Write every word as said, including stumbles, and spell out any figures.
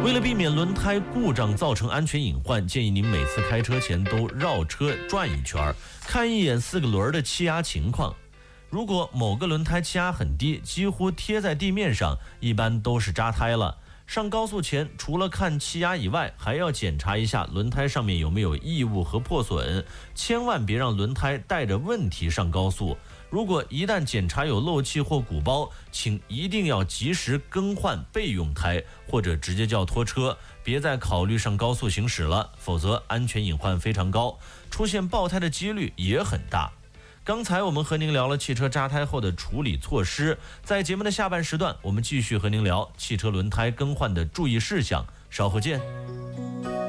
为了避免轮胎故障造成安全隐患，建议您每次开车前都绕车转一圈，看一眼四个轮的气压情况。如果某个轮胎气压很低，几乎贴在地面上，一般都是扎胎了。上高速前，除了看气压以外，还要检查一下轮胎上面有没有异物和破损，千万别让轮胎带着问题上高速。如果一旦检查有漏气或鼓包，请一定要及时更换备用胎，或者直接叫拖车，别再考虑上高速行驶了，否则安全隐患非常高，出现爆胎的几率也很大。刚才我们和您聊了汽车扎胎后的处理措施，在节目的下半时段，我们继续和您聊汽车轮胎更换的注意事项，稍后见。